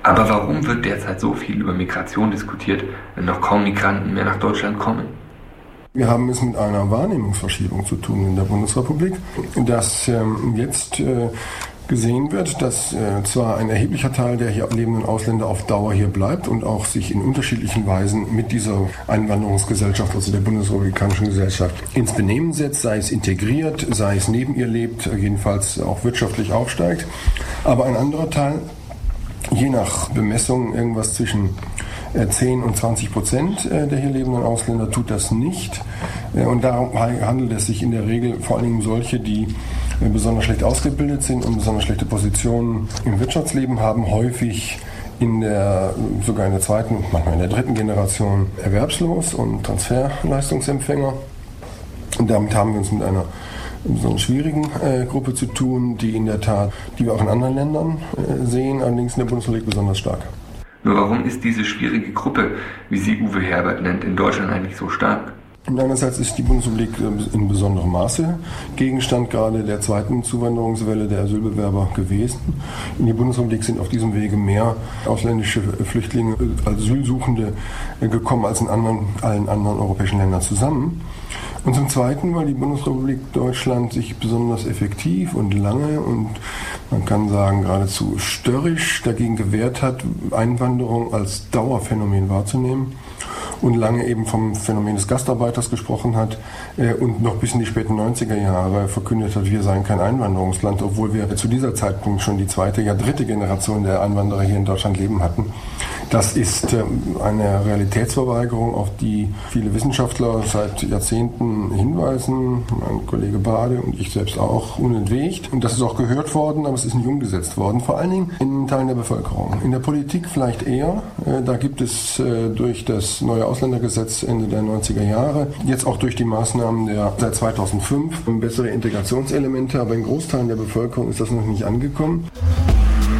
Aber warum wird derzeit so viel über Migration diskutiert, wenn noch kaum Migranten mehr nach Deutschland kommen? Wir haben es mit einer Wahrnehmungsverschiebung zu tun in der Bundesrepublik, dass jetzt gesehen wird, dass zwar ein erheblicher Teil der hier lebenden Ausländer auf Dauer hier bleibt und auch sich in unterschiedlichen Weisen mit dieser Einwanderungsgesellschaft, also der bundesrepublikanischen Gesellschaft, ins Benehmen setzt, sei es integriert, sei es neben ihr lebt, jedenfalls auch wirtschaftlich aufsteigt. Aber ein anderer Teil, je nach Bemessung irgendwas zwischen 10 und 20% der hier lebenden Ausländer, tut das nicht. Und darum handelt es sich in der Regel vor allem um solche, die besonders schlecht ausgebildet sind und besonders schlechte Positionen im Wirtschaftsleben haben, häufig sogar in der zweiten und manchmal in der dritten Generation erwerbslos und Transferleistungsempfänger. Und damit haben wir uns mit einer besonders schwierigen Gruppe zu tun, die in der Tat, die wir auch in anderen Ländern sehen, allerdings in der Bundesrepublik besonders stark. Nur warum ist diese schwierige Gruppe, wie sie Uwe Herbert nennt, in Deutschland eigentlich so stark? Und einerseits ist die Bundesrepublik in besonderem Maße Gegenstand gerade der zweiten Zuwanderungswelle der Asylbewerber gewesen. In die Bundesrepublik sind auf diesem Wege mehr ausländische Flüchtlinge, Asylsuchende gekommen als in allen anderen europäischen Ländern zusammen. Und zum Zweiten, weil die Bundesrepublik Deutschland sich besonders effektiv und lange und man kann sagen geradezu störrisch dagegen gewehrt hat, Einwanderung als Dauerphänomen wahrzunehmen. Und lange eben vom Phänomen des Gastarbeiters gesprochen hat und noch bis in die späten 90er Jahre verkündet hat, wir seien kein Einwanderungsland, obwohl wir zu dieser Zeitpunkt schon die zweite, ja dritte Generation der Einwanderer hier in Deutschland leben hatten. Das ist eine Realitätsverweigerung, auf die viele Wissenschaftler seit Jahrzehnten hinweisen, mein Kollege Bade und ich selbst auch, unentwegt. Und das ist auch gehört worden, aber es ist nicht umgesetzt worden, vor allen Dingen in Teilen der Bevölkerung. In der Politik vielleicht eher, da gibt es durch das neue Ausländergesetz Ende der 90er Jahre, jetzt auch durch die Maßnahmen seit 2005, bessere Integrationselemente, aber in Großteilen der Bevölkerung ist das noch nicht angekommen.